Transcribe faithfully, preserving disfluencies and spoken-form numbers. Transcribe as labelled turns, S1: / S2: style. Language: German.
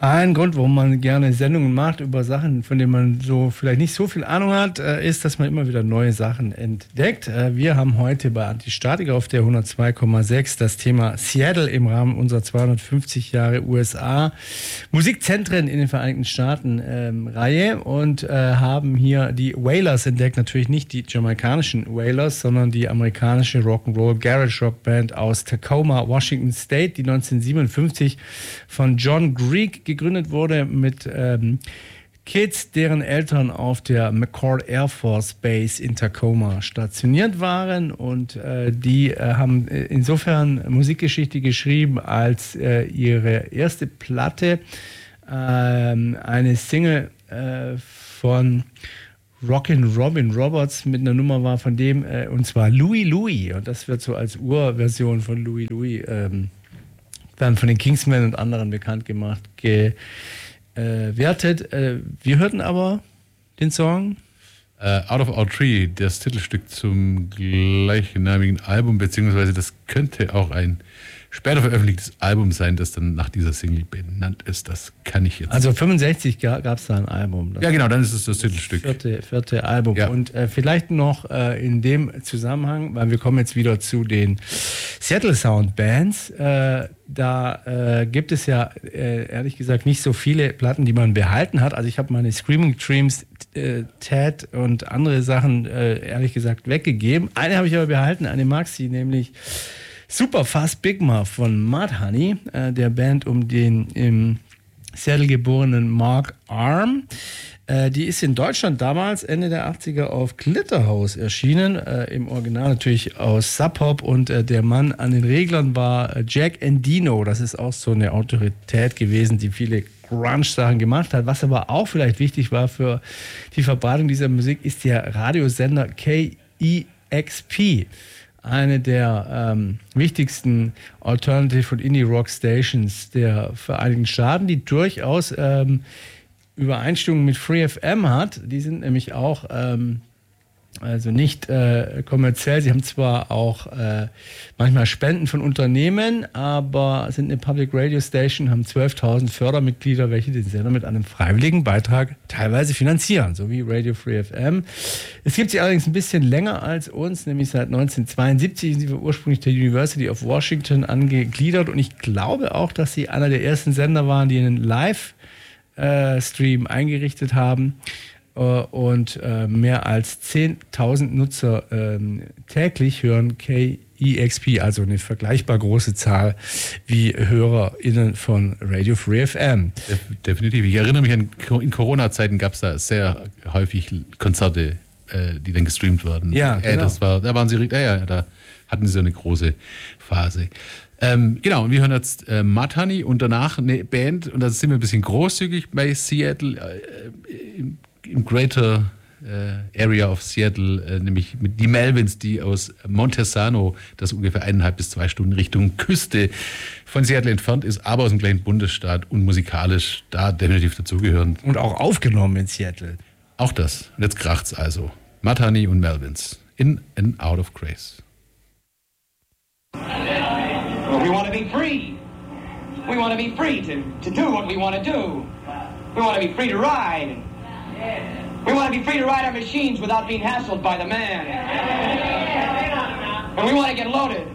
S1: Ein Grund, warum man gerne Sendungen macht über Sachen, von denen man so vielleicht nicht so viel Ahnung hat, ist, dass man immer wieder neue Sachen entdeckt. Wir haben heute bei Antistatik auf der hundertzwei Komma sechs das Thema Seattle im Rahmen unserer zweihundertfünfzig Jahre U S A Musikzentren in den Vereinigten Staaten ähm, Reihe und äh, haben hier die Wailers entdeckt. Natürlich nicht die jamaikanischen Wailers, sondern die amerikanische Rock'n'Roll Garage Rock Band aus Tacoma, Washington State, die neunzehnhundertsiebenundfünfzig von John Greig gegründet wurde mit ähm, Kids, deren Eltern auf der McCord Air Force Base in Tacoma stationiert waren, und äh, die äh, haben insofern Musikgeschichte geschrieben, als äh, ihre erste Platte äh, eine Single äh, von Rockin' Robin Roberts mit einer Nummer war von dem, äh, und zwar Louie Louie, und das wird so als Urversion von Louie Louie ähm, dann von den Kingsmen und anderen bekannt gemacht, gewertet. Äh, wir hörten aber den Song
S2: uh, Out of Our Tree, das Titelstück zum gleichnamigen Album, beziehungsweise das könnte auch ein später veröffentlichtes Album sein, das dann nach dieser Single benannt ist. Das kann ich jetzt.
S1: Also fünfundsechzig gab es da ein Album.
S2: Ja, genau, dann ist es das Titelstück.
S1: Vierte, vierte Album.
S2: Ja.
S1: Und äh, vielleicht noch äh, in dem Zusammenhang, weil wir kommen jetzt wieder zu den Seattle Sound Bands. Äh, da äh, gibt es ja äh, ehrlich gesagt nicht so viele Platten, die man behalten hat. Also ich habe meine Screaming Dreams, äh, Ted und andere Sachen äh, ehrlich gesagt weggegeben. Eine habe ich aber behalten, eine Maxi, nämlich Super Fast Big Muff von Mudhoney, äh, der Band um den im Seattle geborenen Mark Arm. Äh, die ist in Deutschland damals Ende der achtziger auf Glitterhouse erschienen, äh, im Original natürlich aus Sub Pop, und äh, der Mann an den Reglern war äh, Jack Endino. Das ist auch so eine Autorität gewesen, die viele Grunge-Sachen gemacht hat. Was aber auch vielleicht wichtig war für die Verbreitung dieser Musik, ist der Radiosender K E X P. Eine der ähm, wichtigsten Alternative- und Indie-Rock-Stations der Vereinigten Staaten, die durchaus ähm, Übereinstimmung mit Free F M hat. Die sind nämlich auch ähm, also nicht äh, kommerziell. Sie haben zwar auch äh, manchmal Spenden von Unternehmen, aber sind eine Public Radio Station, haben zwölftausend Fördermitglieder, welche den Sender mit einem freiwilligen Beitrag teilweise finanzieren, so wie Radio Free F M. Es gibt sie allerdings ein bisschen länger als uns, nämlich seit neunzehnhundertzweiundsiebzig. Sie war ursprünglich der University of Washington angegliedert, und ich glaube auch, dass sie einer der ersten Sender waren, die einen Live-Stream eingerichtet haben. Und äh, mehr als zehntausend Nutzer ähm, täglich hören K E X P, also eine vergleichbar große Zahl wie HörerInnen von Radio Free F M.
S2: Definitiv. Ich erinnere mich an, in Corona-Zeiten gab es da sehr häufig Konzerte, äh, die dann gestreamt wurden.
S1: Ja, genau.
S2: Äh, das war, da waren sie, ja, ja, da hatten sie so eine große Phase. Ähm, genau, und wir hören jetzt äh, Mudhoney und danach eine Band, und da sind wir ein bisschen großzügig bei Seattle, äh, im im Greater äh, Area of Seattle, äh, nämlich mit die Melvins, die aus Montesano, das ungefähr eineinhalb bis zwei Stunden Richtung Küste von Seattle entfernt ist, aber aus einem kleinen Bundesstaat und musikalisch da definitiv dazugehören.
S1: Und auch aufgenommen in Seattle.
S2: Auch das. Und jetzt kracht's also. Mudhoney und Melvins. In and Out of Grace.
S3: Well, we want to be free. We want to be free to, to do what we want to do. We want to be free to ride. We want to be free to ride our machines without being hassled by the man. And we want to get loaded.